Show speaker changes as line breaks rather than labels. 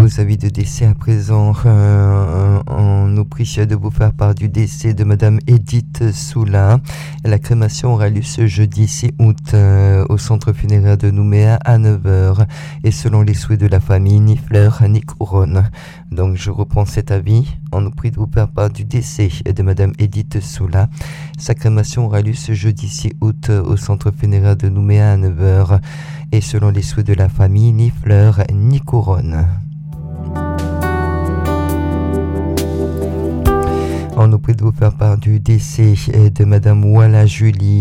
Vos avis de décès à présent, on nous prie de vous faire part du décès de Madame Edith Soula. La crémation aura lieu ce jeudi 6 août au centre funéraire de Nouméa à 9h. Et selon les souhaits de la famille, ni fleurs ni couronne. Donc je reprends cet avis. On nous prie de vous faire part du décès de Madame Edith Soula. Sa crémation aura lieu ce jeudi 6 août au centre funéraire de Nouméa à 9h. Et selon les souhaits de la famille, ni fleurs ni couronne. On nous prie de vous faire part du décès de Madame Walla Julie.